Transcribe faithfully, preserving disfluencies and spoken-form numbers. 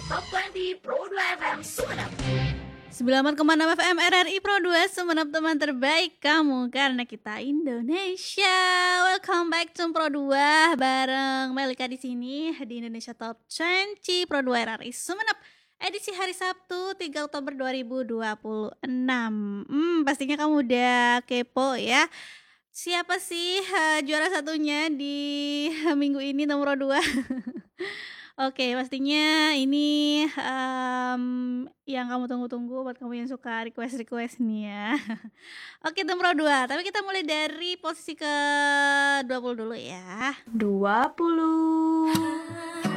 Top dua puluh Pro dua F M Sumenep. sembilan puluh empat koma enam F M R R I Pro dua Sumenep, teman terbaik kamu karena kita Indonesia. Welcome back to Pro dua bareng Melika di sini di Indonesia Top dua puluh Pro dua R R I Sumenep. Edisi hari Sabtu tiga Oktober dua ribu dua puluh enam. Hmm, pastinya kamu udah kepo ya. Siapa sih uh, juara satunya di uh, minggu ini nomor dua? Oke, pastinya ini um, yang kamu tunggu-tunggu buat kamu yang suka request-request nih ya. Oke, nomor dua. Tapi kita mulai dari posisi ke dua puluh dulu ya. dua puluh.